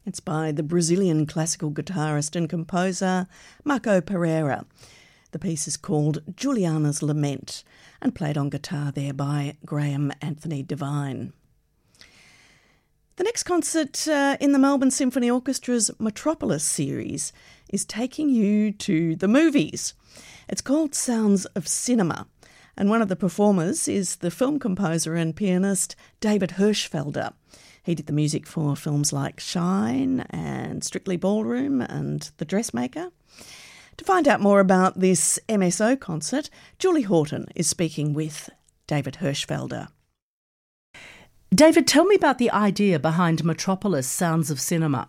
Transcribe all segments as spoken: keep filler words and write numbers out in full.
It's by the Brazilian classical guitarist and composer Marco Pereira. The piece is called Juliana's Lament and played on guitar there by Graham Anthony Devine. The next concert uh, in the Melbourne Symphony Orchestra's Metropolis series is taking you to the movies. It's called Sounds of Cinema, and one of the performers is the film composer and pianist David Hirschfelder. He did the music for films like Shine and Strictly Ballroom and The Dressmaker. To find out more about this M S O concert, Julie Horton is speaking with David Hirschfelder. David, tell me about the idea behind Metropolis Sounds of Cinema.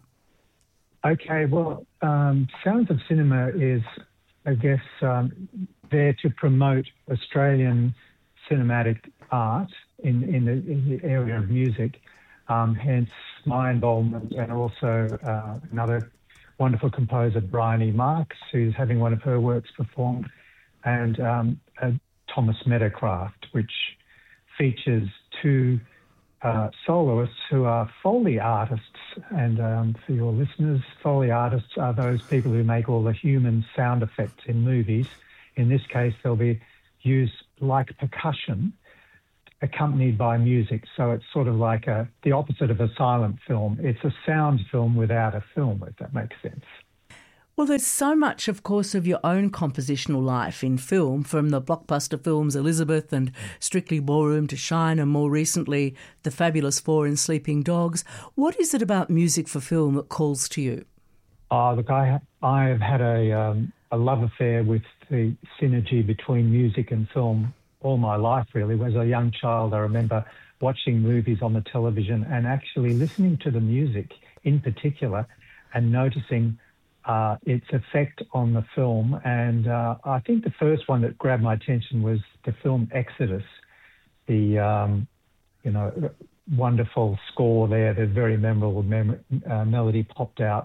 Okay, well, um, Sounds of Cinema is, I guess, um, there to promote Australian cinematic art in, in, the, in the area of music, um, hence my involvement, and also uh, another wonderful composer, Bryony Marks, who's having one of her works performed, and um, uh, Thomas Meadowcraft, which features two Uh, soloists who are Foley artists. And um, for your listeners, Foley artists are those people who make all the human sound effects in movies. In this case, they'll be used like percussion, accompanied by music. So it's sort of like a, the opposite of a silent film. It's a sound film without a film, if that makes sense. Well, there's so much, of course, of your own compositional life in film, from the blockbuster films Elizabeth and Strictly Ballroom to Shine, and more recently The Fabulous Four in Sleeping Dogs. What is it about music for film that calls to you? Oh, look, I, I have had a, um, a love affair with the synergy between music and film all my life, really. As a young child, I remember watching movies on the television and actually listening to the music in particular and noticing Uh, its effect on the film. And uh, I think the first one that grabbed my attention was the film Exodus, the, um, you know, wonderful score there, the very memorable mem- uh, melody popped out.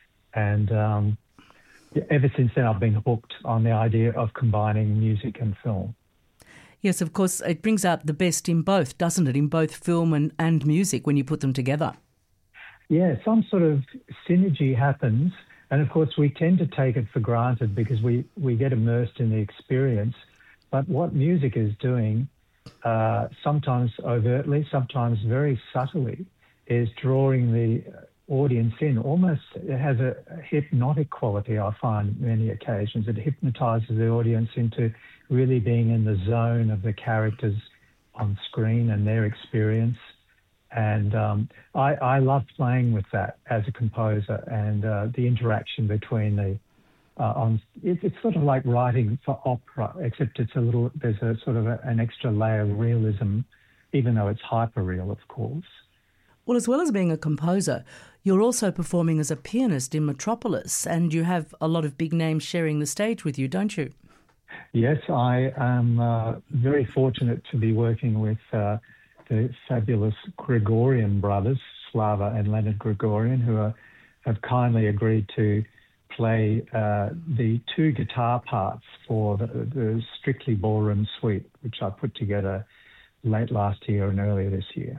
And um, ever since then, I've been hooked on the idea of combining music and film. Yes, of course, it brings out the best in both, doesn't it, in both film and, and music when you put them together? Yeah, some sort of synergy happens. And of course, we tend to take it for granted because we, we get immersed in the experience. But what music is doing, uh, sometimes overtly, sometimes very subtly, is drawing the audience in. Almost, it has a hypnotic quality, I find, many occasions. It hypnotizes the audience into really being in the zone of the characters on screen and their experience. And um, I, I love playing with that as a composer, and uh, the interaction between the uh, on it, it's sort of like writing for opera, except it's a little there's a sort of a, an extra layer of realism, even though it's hyper real, of course. Well, as well as being a composer, you're also performing as a pianist in Metropolis, and you have a lot of big names sharing the stage with you, don't you? Yes, I am uh, very fortunate to be working with Uh, the fabulous Gregorian brothers, Slava and Leonard Gregorian, who are, have kindly agreed to play uh, the two guitar parts for the, the Strictly Ballroom suite, which I put together late last year and earlier this year.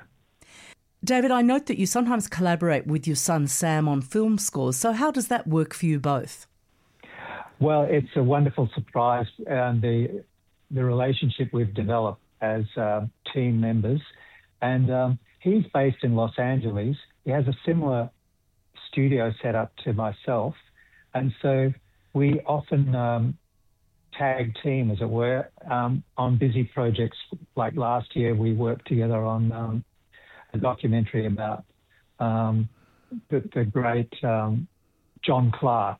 David, I note that you sometimes collaborate with your son Sam on film scores, so how does that work for you both? Well, it's a wonderful surprise, and the the relationship we've developed as uh, team members. And um, he's based in Los Angeles. He has a similar studio set up to myself. And so we often um, tag team, as it were, um, on busy projects. Like last year, we worked together on um, a documentary about um, the, the great um, John Clark.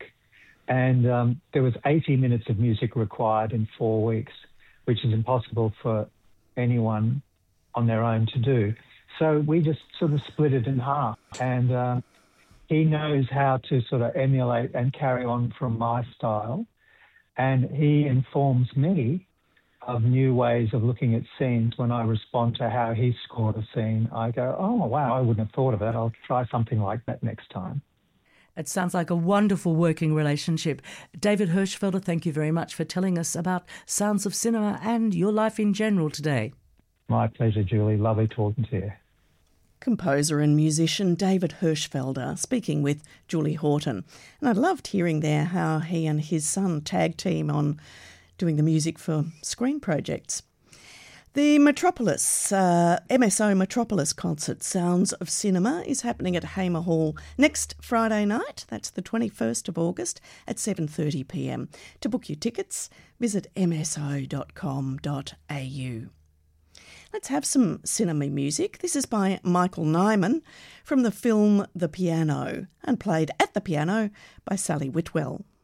And um, there was eighty minutes of music required in four weeks, which is impossible for anyone on their own to do. So we just sort of split it in half. And uh, he knows how to sort of emulate and carry on from my style. And he informs me of new ways of looking at scenes. When I respond to how he scored a scene, I go, oh, wow, I wouldn't have thought of that. I'll try something like that next time. It sounds like a wonderful working relationship. David Hirschfelder, thank you very much for telling us about Sounds of Cinema and your life in general today. My pleasure, Julie. Lovely talking to you. composer and musician David Hirschfelder speaking with Julie Horton. And I loved hearing there how he and his son tag team on doing the music for screen projects. The Metropolis, uh, M S O Metropolis concert, Sounds of Cinema, is happening at Hamer Hall next Friday night. That's the twenty-first of August at seven thirty p m. To book your tickets, visit m s o dot com dot a u. Let's have some cinema music. This is by Michael Nyman from the film The Piano and played at the piano by Sally Whitwell.